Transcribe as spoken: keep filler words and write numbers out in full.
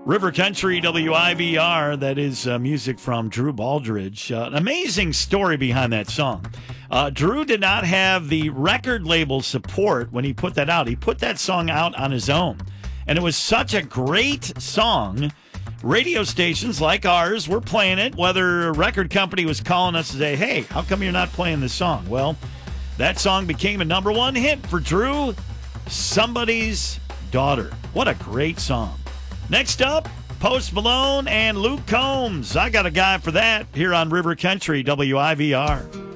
River Country W I V R, that is uh, music from Drew Baldridge. Uh, an amazing story behind that song. Uh, Drew did not have the record label support when he put that out. He put that song out on his own. And it was such a great song. Radio stations like ours were playing it, whether a record company was calling us to say, hey, how come you're not playing this song? Well, that song became a number one hit for Drew, Somebody's Daughter. What a great song. Next up, Post Malone and Luke Combs. I got a guy for that here on River Country W I V R.